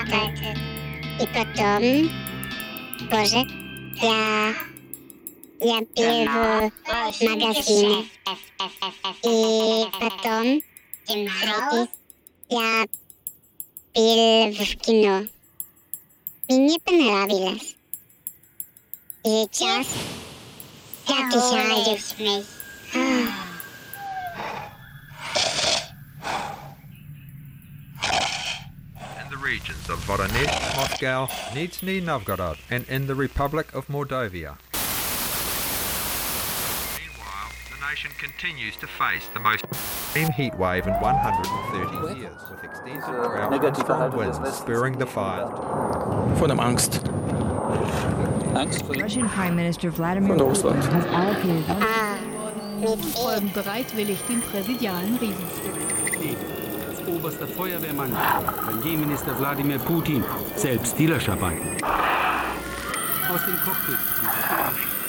И потом тоже я пил в магазине. И потом я пил в кино. Мне понравилось. И сейчас я отдыхаю. In the regions of Voronezh, Moscow, Nizhny Novgorod, and in the Republic of Mordovia. Meanwhile, the nation continues to face the most extreme heat wave in 130 years, with extensive drought and strong winds spurring the fires. Von der Angst. Russian Prime Minister Vladimir Von Russland. Putin has allocated folgen bereitwillig dem präsidialen Friedenswillen. Als oberster Feuerwehrmann, Premierminister Wladimir Putin, selbst die Löscher banden. Aus dem Cockpit.